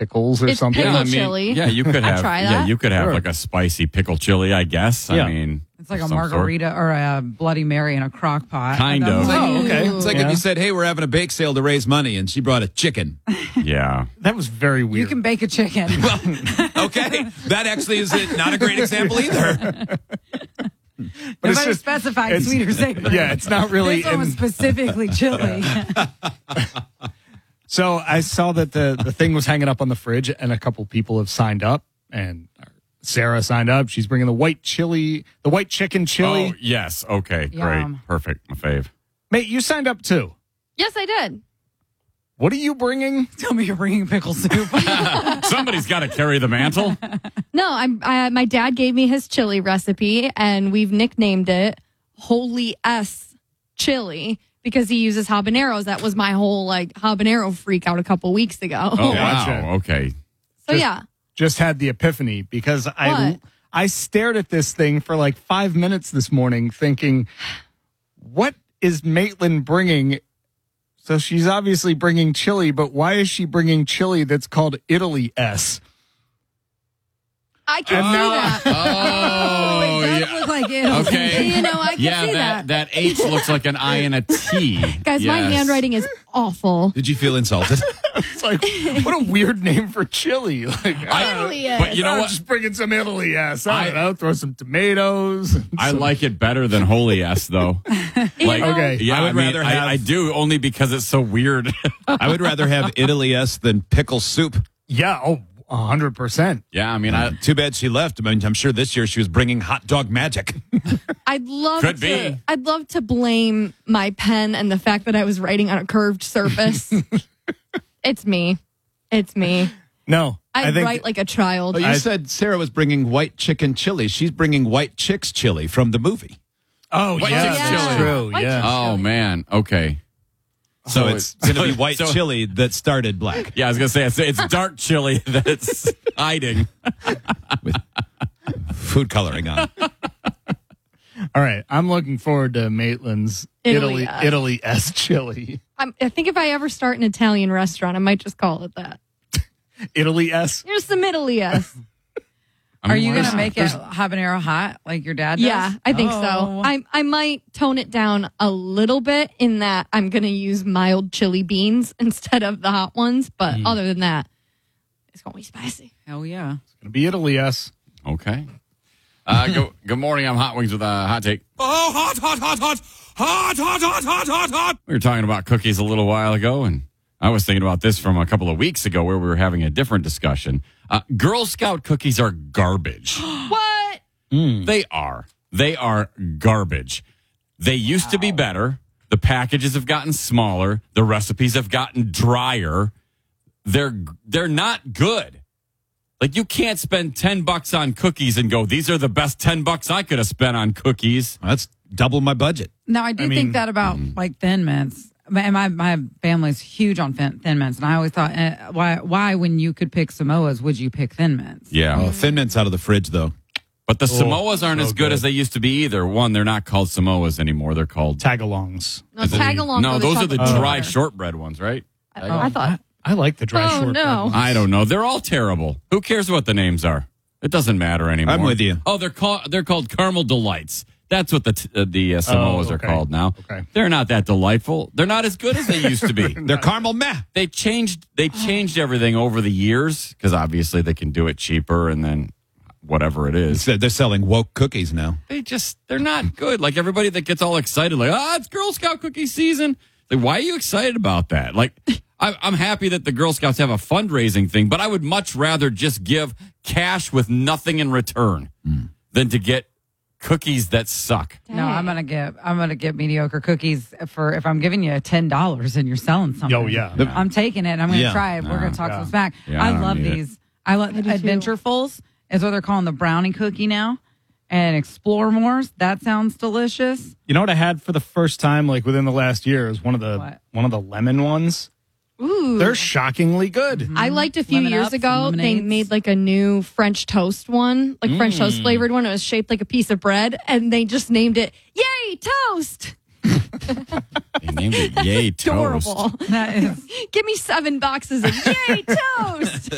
pickles or It's something. pickle chili. Yeah, you could I'd have. try Yeah, that. you could have Sure. like a spicy pickle chili, I guess. Yeah. I mean, It's like a of some sort. margarita or a Bloody Mary in a crock pot. Kind of. Oh, okay. It's like if Yeah. you said, hey, we're having a bake sale to raise money, and she brought a chicken. Yeah. That was very weird. You can bake a chicken. Okay. That actually is not a great example either. But it's Nobody just- specified it's- sweet or savory. Yeah, it's not really. This one was in- specifically chili. So I saw that the thing was hanging up on the fridge, and a couple people have signed up. And Sarah signed up. She's bringing the white chicken chili. Oh, yes. Okay. Yum. Great. Perfect. My fave. Mate, you signed up too. Yes, I did. What are you bringing? Tell me you're bringing pickle soup. Somebody's got to carry the mantle. No, my dad gave me his chili recipe, and we've nicknamed it Holy S Chili because he uses habaneros. That was my whole habanero freak out a couple weeks ago. Oh, Gotcha. wow. Okay. So yeah, Just had the epiphany because I stared at this thing for like 5 minutes this morning thinking, what is Maitland bringing? So she's obviously bringing chili, but why is she bringing chili that's called Italy S? I can see that. Oh, It does yeah. look like Italy. Okay. You know, I can see that. that H looks like an I and a T. Guys, my Yes. handwriting is awful. Did you feel insulted? It's like, what a weird name for chili. Like, I don't know. Italy But you know I'm what? just bringing some Italy S. I don't know, throw some tomatoes. I like it better than Holy S, though. Like, Okay. Yeah, I would rather have- I do only because it's so weird. I would rather have Italy S than pickle soup. Yeah, 100%. Yeah, I mean, Too bad she left. I mean, I'm sure this year she was bringing hot dog magic. I'd love Could to. be. I'd love to blame my pen and the fact that I was writing on a curved surface. It's me. It's me. No, I think write like a child. You said Sarah was bringing white chicken chili. She's bringing white chicks chili from the movie. Oh, White yeah, chicks that's chili. true. White Yeah. chicks. oh, man. Okay. So it's going to be white so- chili that started black. Yeah, I was going to say, it's dark chili that's hiding. Food coloring on it. All right, I'm looking forward to Maitland's Italy Italy, S. S chili. I think if I ever start an Italian restaurant, I might just call it that. Italy S. Here's some Italy S. Are you going to make it habanero hot like your dad does? Yeah, I think Oh. so. I might tone it down a little bit in that I'm going to use mild chili beans instead of the hot ones. But other than that, it's going to be spicy. Hell yeah. It's going to be Italy S. Okay. Good morning. I'm Hot Wings with a hot take. Oh, hot, hot, hot, hot. Hot, hot, hot, hot, hot, hot. We were talking about cookies a little while ago, and I was thinking about this from a couple of weeks ago where we were having a different discussion. Girl Scout cookies are garbage. What? They are. They are garbage. They used to be better. The packages have gotten smaller. The recipes have gotten drier. They're not good. Like, you can't spend $10 on cookies and go, these are the best $10 I could have spent on cookies. That's double my budget. Now, I do mean, think that about like Thin Mints. My family's huge on Thin Mints, and I always thought, why when you could pick Samoas, would you pick Thin Mints? Yeah. Oh, Thin Mint's out of the fridge, though. But the Samoas aren't so as good good. as they used to be either. One, they're not called Samoas anymore. They're called... Tagalongs. No, tag along. No, for those are the chocolate dry butter. shortbread ones, right? I thought. I like the dry Oh, shortbread no. ones. I don't know. They're all terrible. Who cares what the names are? It doesn't matter anymore. I'm with you. Oh, they're called Caramel Delights. That's what the Samoas are okay. called now. Okay. They're not that delightful. They're not as good as they used to be. They're caramel meh. They changed everything over the years because obviously they can do it cheaper and then whatever it is. They're selling woke cookies now. They're not good. Like everybody that gets all excited, like, it's Girl Scout cookie season. Like, why are you excited about that? Like, I'm happy that the Girl Scouts have a fundraising thing, but I would much rather just give cash with nothing in return than to get cookies that suck. No, I'm gonna get mediocre cookies for if I'm giving you $10 and you're selling something. Oh, yeah. I'm taking it. And I'm gonna Yeah. try it. We're gonna talk some smack. Yeah, I I don't love need it. these. I love do too. Adventurefuls is what they're calling the brownie cookie now, and Explore More's. That sounds delicious. You know what I had for the first time, like within the last year, is one of What? the lemon ones. Ooh. They're shockingly good. I liked a few Lemon years Ups, ago, they lemonades. made like a new French toast one, like French toast flavored one. It was shaped like a piece of bread, and they just named it Yay Toast. They named it Yay Toast. Adorable. That is Give me 7 boxes of Yay Toast.